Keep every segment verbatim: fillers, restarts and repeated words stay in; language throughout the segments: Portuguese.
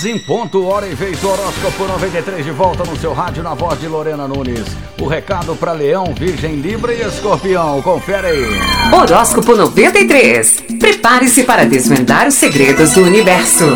horas em ponto, hora e vez do Horóscopo noventa e três de volta no seu rádio, na voz de Lorena Nunes. O recado para Leão, Virgem, Libra e Escorpião. Confere aí. Horóscopo noventa e três. Prepare-se para desvendar os segredos do universo.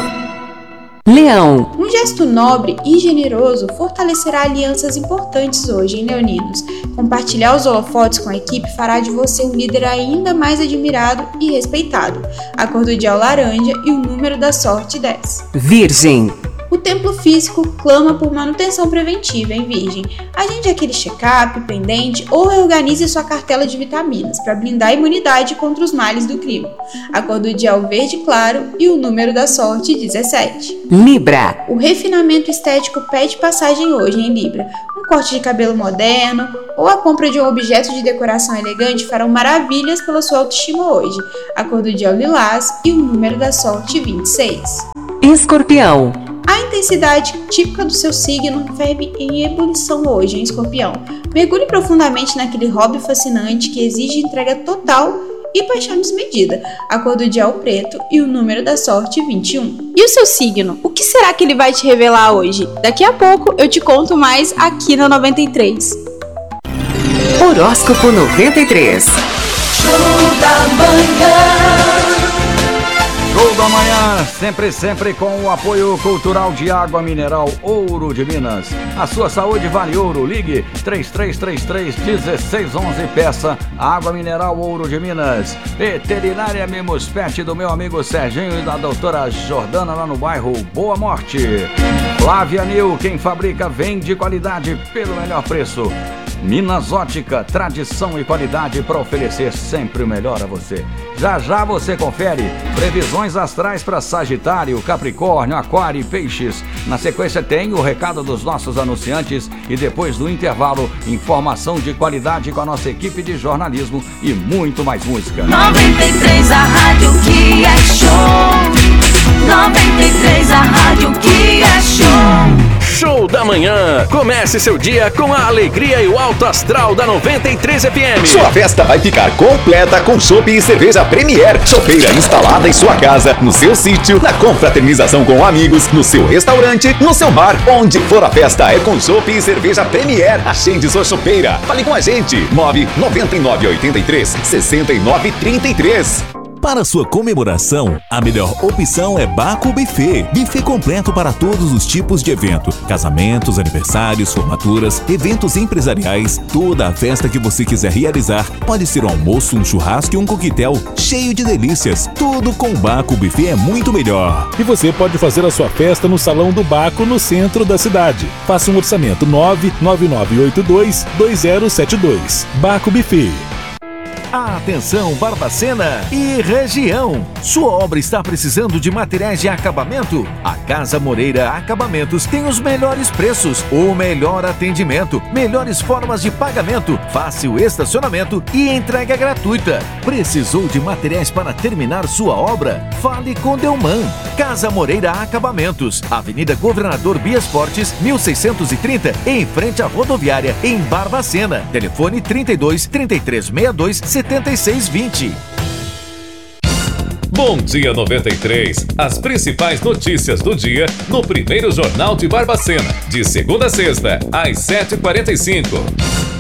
Leão. Um gesto nobre e generoso fortalecerá alianças importantes hoje, hein, leoninos? Compartilhar os holofotes com a equipe fará de você um líder ainda mais admirado e respeitado. A cor do dia é o laranja e o número da sorte dez. Virgem. O templo físico clama por manutenção preventiva, hein, Virgem? Agende aquele check-up pendente ou reorganize sua cartela de vitaminas para blindar a imunidade contra os males do clima. A cor do dia é o verde claro e o número da sorte dezessete. Libra. O refinamento estético pede passagem hoje, hein, Libra? Um corte de cabelo moderno ou a compra de um objeto de decoração elegante farão maravilhas pela sua autoestima hoje. A cor do dia é o lilás e o número da sorte vinte e seis. Escorpião. A intensidade típica do seu signo ferve em ebulição hoje, em Escorpião. Mergulhe profundamente naquele hobby fascinante que exige entrega total e paixão desmedida. A cor do dia é o preto e o número da sorte vinte e um. E o seu signo? O que será que ele vai te revelar hoje? Daqui a pouco eu te conto mais aqui na noventa e três. Horóscopo noventa e três. Show da manhã. Show da manhã, sempre, sempre com o apoio cultural de Água Mineral Ouro de Minas. A sua saúde vale ouro. Ligue três três três três, um seis um um e peça Água Mineral Ouro de Minas. Veterinária Mimos Pet do meu amigo Serginho e da doutora Jordana lá no bairro Boa Morte. Flávia Nil, quem fabrica vende qualidade pelo melhor preço. Minas Ótica, tradição e qualidade para oferecer sempre o melhor a você. Já já você confere previsões astrais para Sagitário, Capricórnio, Aquário e Peixes. Na sequência tem o recado dos nossos anunciantes e depois do intervalo, informação de qualidade com a nossa equipe de jornalismo e muito mais música. noventa e três, a rádio que é show. noventa e três, a rádio que é show. Show da manhã. Comece seu dia com a alegria e o alto astral da noventa e três F M. Sua festa vai ficar completa com chopp e cerveja Premier. Chopeira instalada em sua casa, no seu sítio, na confraternização com amigos, no seu restaurante, no seu bar. Onde for a festa é com chopp e cerveja Premier. Agende sua chopeira. Fale com a gente. nove nove nove oito três, seis nove três três. Para sua comemoração, a melhor opção é Baco Buffet. Buffet completo para todos os tipos de evento. Casamentos, aniversários, formaturas, eventos empresariais, toda a festa que você quiser realizar. Pode ser um almoço, um churrasco e um coquetel cheio de delícias. Tudo com Baco Buffet é muito melhor. E você pode fazer a sua festa no Salão do Baco, no centro da cidade. Faça um orçamento nove nove nove oito dois, dois zero sete dois. Baco Buffet. Atenção Barbacena e região. Sua obra está precisando de materiais de acabamento? A Casa Moreira Acabamentos tem os melhores preços, o melhor atendimento, melhores formas de pagamento, fácil estacionamento e entrega gratuita. Precisou de materiais para terminar sua obra? Fale com Delman. Casa Moreira Acabamentos, Avenida Governador Bias Fortes, mil seiscentos e trinta, em frente à rodoviária, em Barbacena. Telefone trinta e dois, trinta e três, sessenta e dois, setenta e seis vinte. Bom Dia noventa e três. As principais notícias do dia no primeiro Jornal de Barbacena, de segunda a sexta, às sete e quarenta e cinco.